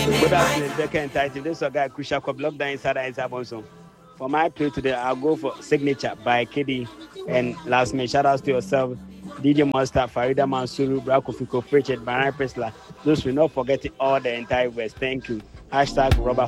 Good afternoon, Becca and Titan. This is a guy crucial cop lockdown inside Bonson. For my play today, I'll go for Signature by Kiddy. And last minute, shout outs to yourself, DJ Monster, Farida Mansuru, Brako Fiko, Pritchard, Baran Presla. Those will not forget it all the entire West. Thank you. Hashtag Robert